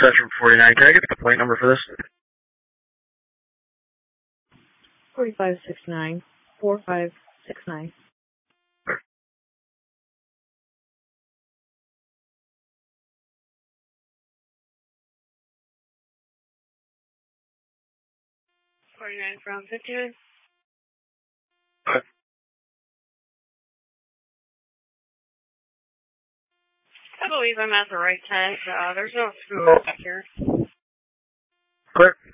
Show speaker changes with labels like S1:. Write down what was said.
S1: Session 49. Can I get the complaint number for this?
S2: 4569. 4569.
S3: From 59.
S1: Okay.
S3: I believe I'm at the right tent. There's no school back here.
S1: Clear.